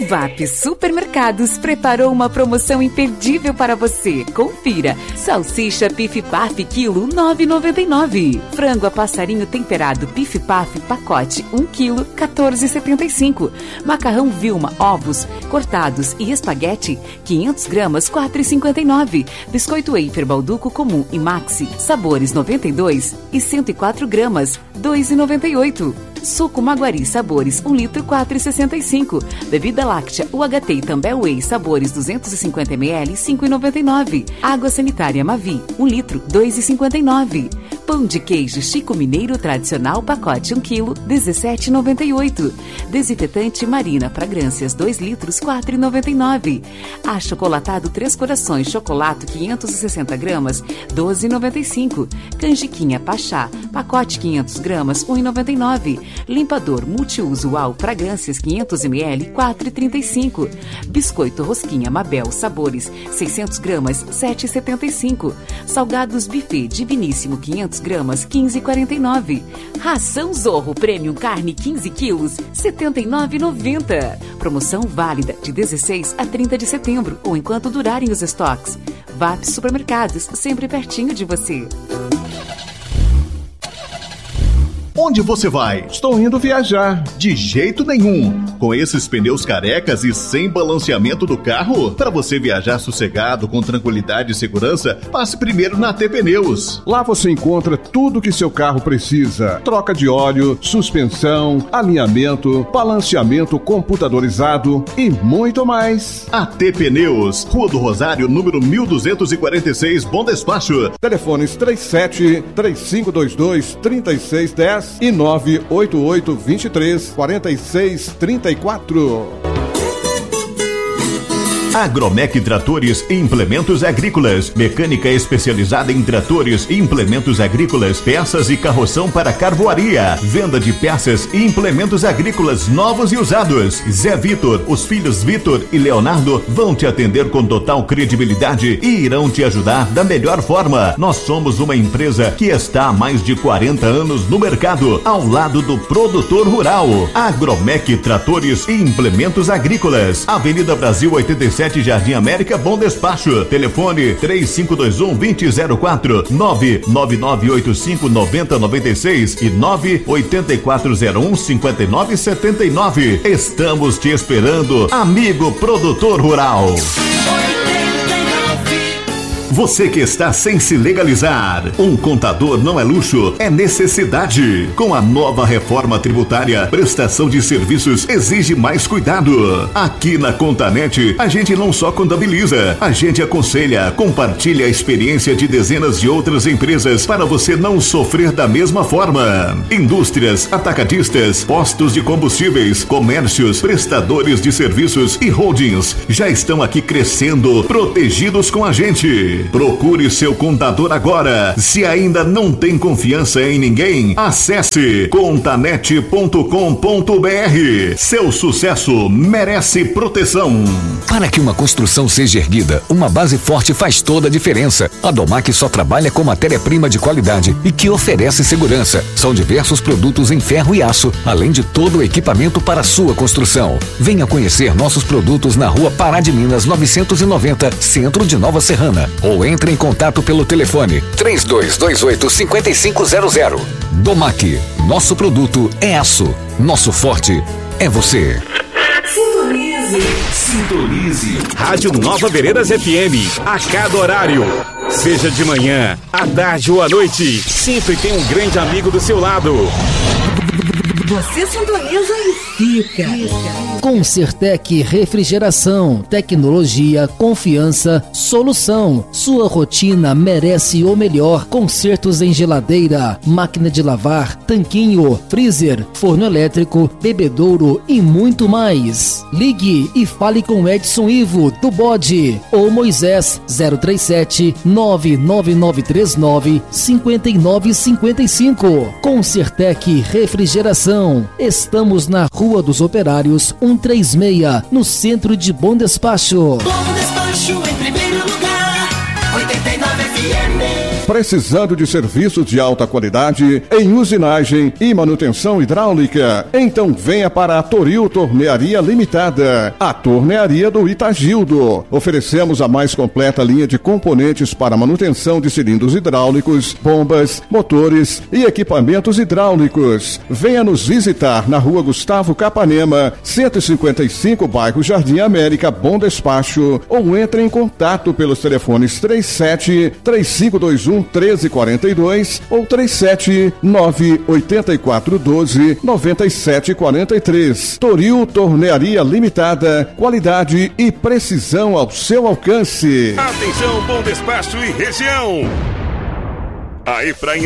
VAP Supermercados preparou uma promoção imperdível para você. Confira. Salsicha Pif Paf quilo 9,99. Frango a passarinho temperado Pif Paf pacote 1 quilo 14,75. Macarrão Vilma ovos cortados e espaguete 500 gramas 4,59. Biscoito Wafer Balduco comum e Maxi sabores 92 e 104 gramas 2,98. Suco Maguari sabores 1 litro 4,65. Bebida láctea UHT e Tambel Whey sabores 250 ml 5,99. Água sanitária Mavi 1 litro 2,59. Pão de queijo Chico Mineiro tradicional pacote 1 kg 17,98. Desinfetante Marina fragrâncias 2 litros 4,99. Achocolatado 3 corações chocolate 560 gramas 12,95. Canjiquinha Pachá pacote 500 gramas 1,99. Limpador multiuso UAU fragrâncias 500 ml 4,35. Biscoito Rosquinha Mabel sabores 600 gramas 7,75. Salgados Buffet Diviníssimo 500 gramas 15,49. Ração Zorro Premium Carne 15 quilos 79,90. Promoção válida de 16 a 30 de setembro ou enquanto durarem os estoques. VAP Supermercados, sempre pertinho de você. Onde você vai? Estou indo viajar. De jeito nenhum. Com esses pneus carecas e sem balanceamento do carro, para você viajar sossegado, com tranquilidade e segurança, passe primeiro na AT Pneus. Lá você encontra tudo que seu carro precisa. Troca de óleo, suspensão, alinhamento, balanceamento computadorizado e muito mais. AT Pneus, Rua do Rosário, número 1246, Bom Despacho. Telefones 37-3522-3610 e 988-23-4634. Agromec Tratores e Implementos Agrícolas. Mecânica especializada em tratores e implementos agrícolas, peças e carroção para carvoaria. Venda de peças e implementos agrícolas novos e usados. Zé Vitor, os filhos Vitor e Leonardo vão te atender com total credibilidade e irão te ajudar da melhor forma. Nós somos uma empresa que está há mais de 40 anos no mercado, ao lado do produtor rural. Agromec Tratores e Implementos Agrícolas. Avenida Brasil 87, Jardim América, Bom Despacho. Telefone 3521-2004, 99985-9096 e 98401-5979. Estamos te esperando, amigo produtor rural. Você que está sem se legalizar, um contador não é luxo, é necessidade. Com a nova reforma tributária, prestação de serviços exige mais cuidado. Aqui na Contanet, a gente não só contabiliza, a gente aconselha, compartilha a experiência de dezenas de outras empresas para você não sofrer da mesma forma. Indústrias, atacadistas, postos de combustíveis, comércios, prestadores de serviços e holdings já estão aqui crescendo, protegidos com a gente. Procure seu contador agora. Se ainda não tem confiança em ninguém, acesse contanet.com.br. Seu sucesso merece proteção. Para que uma construção seja erguida, uma base forte faz toda a diferença. A Domac só trabalha com matéria-prima de qualidade e que oferece segurança. São diversos produtos em ferro e aço, além de todo o equipamento para sua construção. Venha conhecer nossos produtos na Rua Pará de Minas 990, Centro de Nova Serrana. Ou entre em contato pelo telefone 3228-5500. Domac, nosso produto é aço. Nosso forte é você. Sintonize. Rádio Nova Veredas FM, a cada horário. Seja de manhã, à tarde ou à noite, sempre tem um grande amigo do seu lado. Você sintoniza e fica. Concertec Refrigeração, tecnologia, confiança, solução. Sua rotina merece o melhor. Consertos em geladeira, máquina de lavar, tanquinho, freezer, forno elétrico, bebedouro e muito mais. Ligue e fale com Edson Ivo do Bode ou Moisés 037 99939 5955. Concertec Refrigeração. Estamos na Rua dos Operários 136, no centro de Bom Despacho. Bom Despacho em primeiro lugar, 89 FM. Precisando de serviços de alta qualidade em usinagem e manutenção hidráulica? Então venha para a Toril Tornearia Limitada, a tornearia do Itagildo. Oferecemos a mais completa linha de componentes para manutenção de cilindros hidráulicos, bombas, motores e equipamentos hidráulicos. Venha nos visitar na Rua Gustavo Capanema, 155, bairro Jardim América, Bom Despacho, ou entre em contato pelos telefones 37-3521-1342 ou 37-98412-9743. Toril Tornearia Limitada, qualidade e precisão ao seu alcance. Atenção, Bom Despacho e região. A Efraim